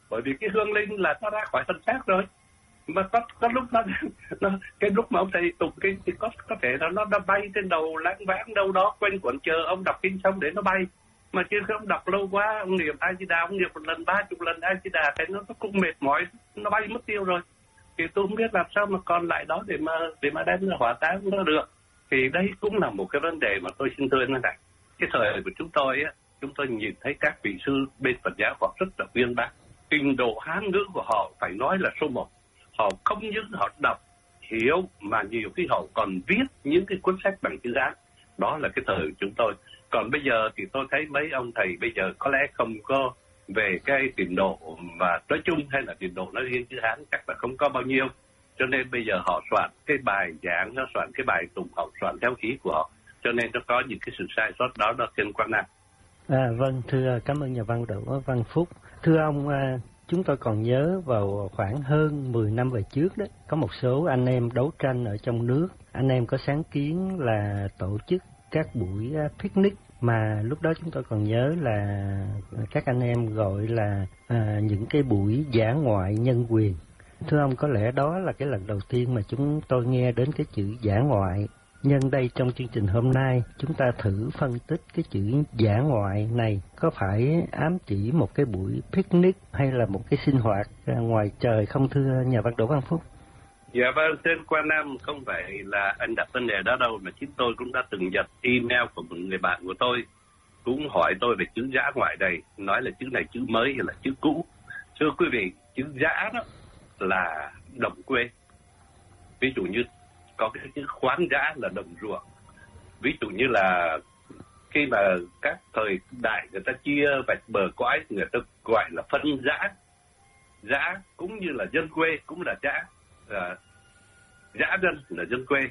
bởi vì cái hương linh là nó ra khỏi thân xác rồi. Mà có lúc nó cái lúc mà ông thầy tụng kinh thì có thể là nó bay trên đầu lãng vãng đâu đó quanh quẩn chờ ông đọc kinh xong để nó bay. Mà chứ không đọc lâu quá, ông niệm A Di Đà, ông niệm một lần 30 lần A Di Đà thì nó cũng mệt mỏi, nó bay mất tiêu rồi. Thì tôi không biết làm sao mà còn lại đó để mà đem ra hỏa táng nó được. Thì đây cũng là một cái vấn đề mà tôi xin thưa như này. Cái thời của chúng tôi á, chúng tôi nhìn thấy các vị sư bên Phật giáo họ rất là uyên bác. Trình độ Hán ngữ của họ phải nói là số 1. Họ không những họ đọc, hiểu mà nhiều khi họ còn viết những cái cuốn sách bằng chữ Hán. Đó là cái thời của chúng tôi. Còn bây giờ thì tôi thấy mấy ông thầy bây giờ có lẽ không có về cái trình độ mà nói chung hay là trình độ nói riêng chữ Hán chắc là không có bao nhiêu. Cho nên bây giờ họ soạn cái bài giảng, nó soạn cái bài tụng, họ soạn theo ý của họ. Cho nên nó có những cái sự sai sót đó trên Quang Nam. Vâng, thưa cảm ơn nhà văn Đỗ Văn Phúc. Thưa ông, chúng tôi còn nhớ vào khoảng hơn 10 năm về trước đó, có một số anh em đấu tranh ở trong nước, anh em có sáng kiến là tổ chức các buổi picnic mà lúc đó chúng tôi còn nhớ là các anh em gọi là những cái buổi dã ngoại nhân quyền. Thưa ông, có lẽ đó là cái lần đầu tiên mà chúng tôi nghe đến cái chữ dã ngoại. Nhân đây trong chương trình hôm nay, chúng ta thử phân tích cái chữ dã ngoại này có phải ám chỉ một cái buổi picnic hay là một cái sinh hoạt ngoài trời không thưa nhà văn Đỗ Văn Phúc? Dạ vâng, trên Quang Nam không phải là anh đặt vấn đề đó đâu, mà chính tôi cũng đã từng nhận email của một người bạn của tôi cũng hỏi tôi về chữ dã ngoại này, nói là chữ này chữ mới hay là chữ cũ. Thưa quý vị, chữ dã đó là đồng quê. Ví dụ như có cái chữ khoáng dã là đồng ruộng. Ví dụ như là khi mà các thời đại người ta chia vạch bờ cõi, người ta gọi là phân dã. Dã cũng như là dân quê cũng là dã. Dã dân là dân quê.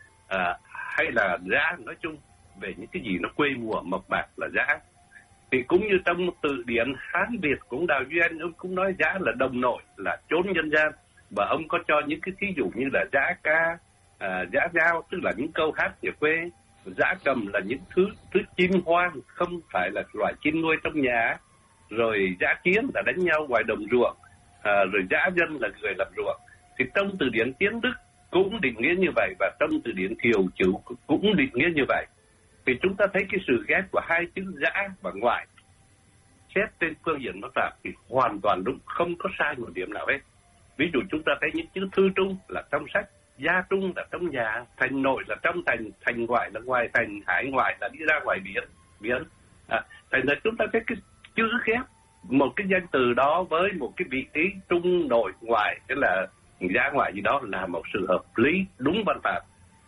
Hay là dã nói chung về những cái gì nó quê mùa mộc mạc là dã. Thì cũng như trong từ điển Hán Việt cũng Đào Duy Anh ông cũng nói dã là đồng nội, là chốn nhân gian. Và ông có cho những cái thí dụ như là dã ca, dã dao tức là những câu hát về quê, dã cầm là những thứ chim hoang không phải là loại chim nuôi trong nhà, rồi dã chiến là đánh nhau ngoài đồng ruộng, rồi dã dân là người làm ruộng. Thì trong từ điển Tiếng Đức cũng định nghĩa như vậy, và trong từ điển Thiều Chữ cũng định nghĩa như vậy. Thì chúng ta thấy cái sự ghép của hai chữ dã và ngoại xét trên phương diện văn pháp thì hoàn toàn đúng, không có sai một điểm nào hết. Ví dụ chúng ta thấy những chữ thư trung là trong sách, gia trung là trong nhà, thành nội là trong thành, thành ngoại là ngoài thành, hải ngoại là đi ra ngoài biển. Thành ra chúng ta thấy cái chữ ghép một cái danh từ đó với một cái vị trí trung nội ngoại, tức là gia ngoại gì đó là một sự hợp lý đúng văn pháp.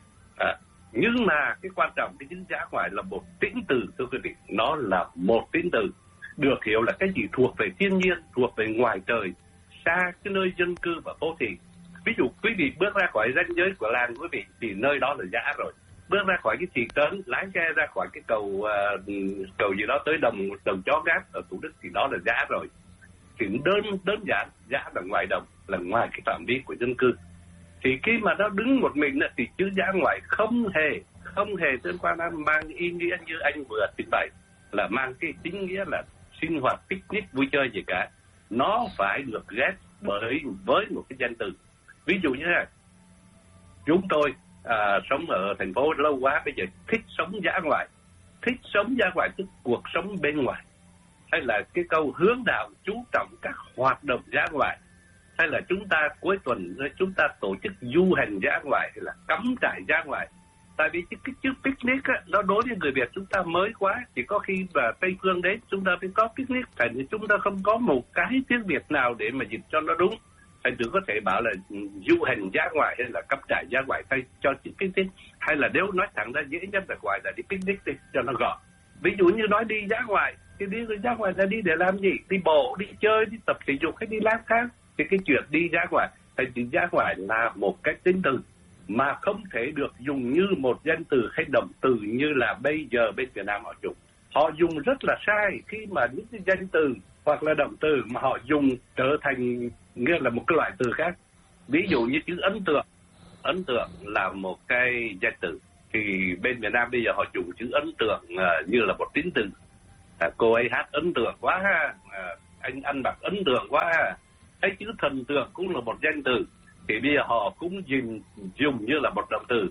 Nhưng mà cái quan trọng cái chữ gia ngoại là một tính từ, thưa quý vị, nó là một tính từ được hiểu là cái gì thuộc về thiên nhiên, thuộc về ngoài trời, xa cái nơi dân cư và phố thị. Ví dụ quý vị bước ra khỏi ranh giới của làng quý vị thì nơi đó là dã rồi. Bước ra khỏi cái thị trấn, lái xe ra khỏi cái cầu gì đó tới đồng chó gác ở Thủ Đức thì đó là dã rồi. Thì đơn giản dã là ngoài đồng, là ngoài cái phạm vi của dân cư. Thì khi mà nó đứng một mình thì chữ dã ngoại không hề trên Quang Nam mang ý nghĩa như anh vừa trình bày là mang cái tính nghĩa là sinh hoạt picnic vui chơi gì cả. Nó phải được ghép với một cái danh từ. Ví dụ như này, chúng tôi sống ở thành phố lâu quá, bây giờ thích sống dã ngoại. Thích sống dã ngoại tức cuộc sống bên ngoài. Hay là cái câu hướng đạo chú trọng các hoạt động dã ngoại. Hay là chúng ta cuối tuần chúng ta tổ chức du hành dã ngoại, hay là cắm trại dã ngoại. Tại vì cái chữ picnic á, nó đối với người Việt chúng ta mới quá. Chỉ có khi mà Tây Phương đến chúng ta mới có picnic. Thành ra chúng ta không có một cái tiếng Việt nào để mà dịch cho nó đúng. Thành thử có thể bảo là du hành dã ngoại hay là cắm trại dã ngoại thay cho chữ picnic. Hay là nếu nói thẳng ra dễ nhất là gọi là đi picnic đi cho nó gọn. Ví dụ như nói đi dã ngoại, thì đi dã ngoại là đi để làm gì? Đi bộ, đi chơi, đi tập thể dục hay đi lang thang. Thì cái chuyện đi dã ngoại, thành chữ dã ngoại là một cái tính từ mà không thể được dùng như một danh từ hay động từ như là bây giờ bên Việt Nam họ dùng. Họ dùng rất là sai khi mà những cái danh từ hoặc là động từ mà họ dùng trở thành nghĩa là một cái loại từ khác. Ví dụ như chữ ấn tượng là một cái danh từ, thì bên Việt Nam bây giờ họ dùng chữ ấn tượng như là một tính từ. Cô ấy hát ấn tượng quá ha, anh ăn mặc ấn tượng quá à. Cái chữ thần tượng cũng là một danh từ, thì bây giờ họ cũng dùng như là một động từ.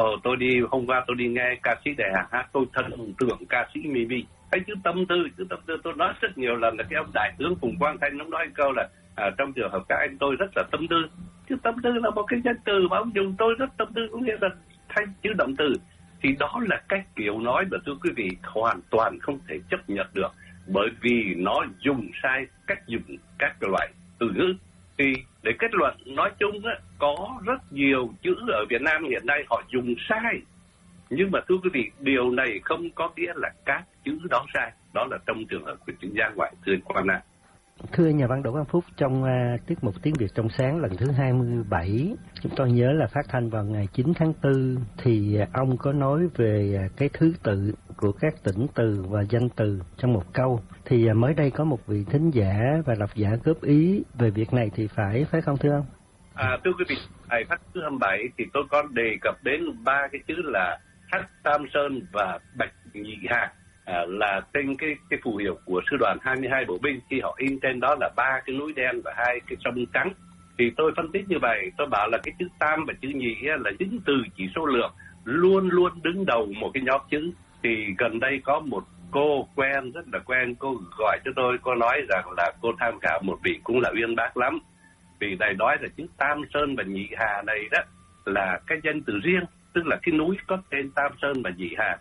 Hôm qua tôi đi nghe ca sĩ Đại Hà hát, tôi thần tượng ca sĩ Mimi. Cái chữ tâm tư tôi nói rất nhiều lần là cái ông đại tướng Phùng Quang Thanh ông nói câu là trong trường hợp các anh tôi rất là tâm tư. Chữ tâm tư là một cái danh từ mà ông dùng, tôi rất tâm tư, cũng nghĩa là thay chữ động từ. Thì đó là cách kiểu nói mà thưa quý vị hoàn toàn không thể chấp nhận được, bởi vì nó dùng sai cách dùng các loại từ ngữ. Thì để kết luận nói chung á, có rất nhiều chữ ở Việt Nam hiện nay họ dùng sai. Nhưng mà thưa quý vị, điều này không có nghĩa là các chữ đó sai. Đó là trong trường hợp của chữ ra ngoại, thưa anh Quang Nam. Thưa nhà văn Đỗ Văn Phúc, trong tiết mục Tiếng Việt trong sáng lần thứ 27, chúng tôi nhớ là phát thanh vào ngày 9 tháng 4, thì ông có nói về cái thứ tự của các tỉnh từ và danh từ trong một câu. Thì mới đây có một vị thính giả và độc giả góp ý về việc này thì phải không thưa ông? Thưa quý vị, ngày phát thứ 27 thì tôi có đề cập đến 3 cái chữ là Hắc Tam Sơn và Bạch Nhị Hà. Là trên cái phù hiệu của sư đoàn 22 bộ binh, khi họ in trên đó là 3 cái núi đen và 2 cái sông trắng. Thì tôi phân tích như vậy, tôi bảo là cái chữ tam và chữ nhị là chứng từ chỉ số lượng, luôn luôn đứng đầu một cái nhóm chữ. Thì gần đây có một cô quen, rất là quen, cô gọi cho tôi, cô nói rằng là cô tham khảo một vị cũng là uyên bác lắm. Vì này nói là chữ Tam Sơn và Nhị Hà này đó là cái danh từ riêng, tức là cái núi có tên Tam Sơn và Nhị Hà.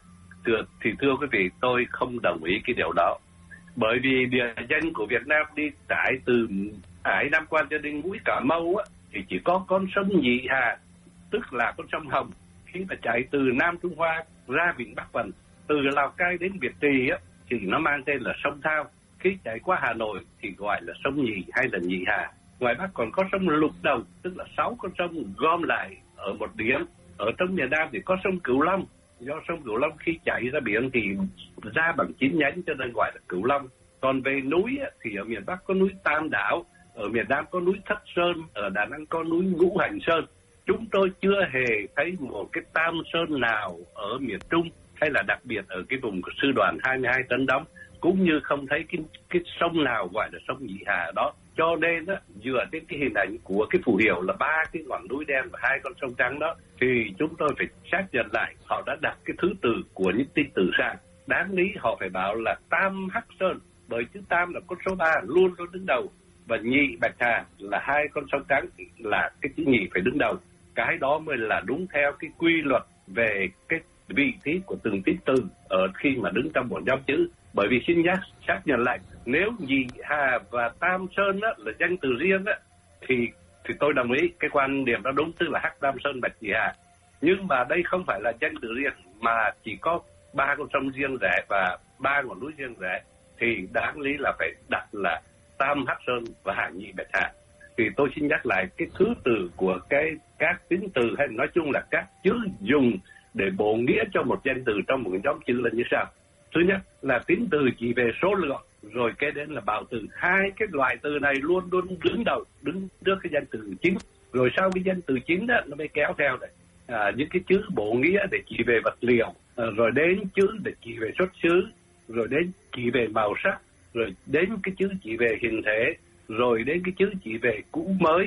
Thưa quý vị, tôi không đồng ý cái điều đó. Bởi vì địa danh của Việt Nam đi trải từ Hải Nam Quan cho đến mũi Cà Mau á, thì chỉ có con sông Nhị Hà, tức là con sông Hồng. Khi mà chạy từ Nam Trung Hoa ra Vịnh Bắc Vân, từ Lào Cai đến Việt Trì á, thì nó mang tên là sông Thao. Khi chạy qua Hà Nội thì gọi là sông Nhì hay là Nhị Hà. Ngoài Bắc còn có sông Lục Đồng, tức là 6 con sông gom lại ở một điểm. Ở trong miền Nam thì có sông Cửu Long. Do sông Cửu Long khi chảy ra biển thì ra bằng 9 nhánh cho nên gọi là Cửu Long. Còn về núi thì ở miền Bắc có núi Tam Đảo, ở miền Nam có núi Thất Sơn, ở Đà Nẵng có núi Ngũ Hành Sơn. Chúng tôi chưa hề thấy một cái Tam Sơn nào ở miền Trung, hay là đặc biệt ở cái vùng của sư đoàn 22 Tấn Đóng, cũng như không thấy cái sông nào gọi là sông Nhị Hà đó. Cho nên á, dựa trên cái hình ảnh của cái phù hiệu là 3 cái ngọn núi đen và 2 con sông trắng đó, thì chúng tôi phải xác nhận lại họ đã đặt cái thứ tự của những tên từ sai. Đáng lý họ phải bảo là Tam Hắc Sơn, bởi chữ Tam là con số 3 luôn luôn đứng đầu, và Nhị Bạch Hà là 2 con sông trắng, là cái chữ nhị phải đứng đầu. Cái đó mới là đúng theo cái quy luật về cái vị trí của từng tín từ ở khi mà đứng trong một nhóm chữ. Bởi vì xin nhắc xác nhận lại, nếu Nhị Hà và Tam Sơn á, là danh từ riêng á, thì tôi đồng ý cái quan điểm đó đúng, tức là Hắc Tam Sơn Bạch Nhị Hà. Nhưng mà đây không phải là danh từ riêng, mà chỉ có 3 con sông riêng rẽ và 3 ngọn núi riêng rẽ, thì đáng lý là phải đặt là Tam Hắc Sơn và Nhị Bạch Hà. Thì tôi xin nhắc lại cái thứ tự của các tính từ, hay nói chung là các chữ dùng để bổ nghĩa cho một danh từ trong một nhóm chữ là như sau. Thứ nhất là tính từ chỉ về số lượng, rồi kế đến là bào từ. 2 cái loại từ này luôn luôn đứng đầu, đứng trước cái danh từ chính. Rồi sau cái danh từ chính đó nó mới kéo theo này những cái chữ bổ nghĩa để chỉ về vật liệu, rồi đến chữ để chỉ về xuất xứ, rồi đến chỉ về màu sắc, rồi đến cái chữ chỉ về hình thể, rồi đến cái chữ chỉ về cũ mới,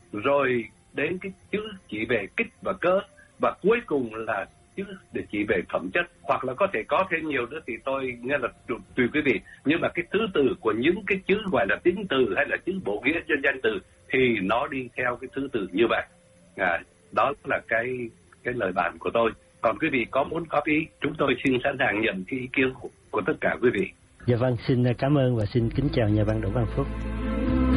rồi đến cái chữ chỉ về kích và cỡ, và cuối cùng là chữ để chỉ về phẩm chất, hoặc là có thể có thêm nhiều nữa thì tôi nghe là tùy quý vị. Nhưng mà cái thứ tự của những cái chữ gọi là tính từ hay là chữ bổ nghĩa cho danh từ thì nó đi theo cái thứ tự như vậy. Đó là cái lời bàn của tôi. Còn quý vị có muốn góp ý, chúng tôi xin sẵn sàng nhận cái ý kiến của tất cả quý vị. Dạ vâng, xin cảm ơn và xin kính chào nhà văn Đỗ Văn Phúc.